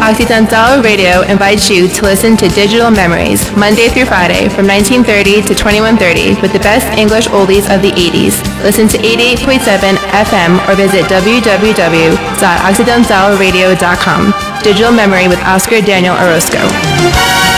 Occidental Radio invites you to listen to Digital Memories, Monday through Friday from 1930 to 2130 with the best English oldies of the 80s. Listen to 88.7 FM or visit www.occidentalradio.com. Digital Memory with Oscar Daniel Orozco.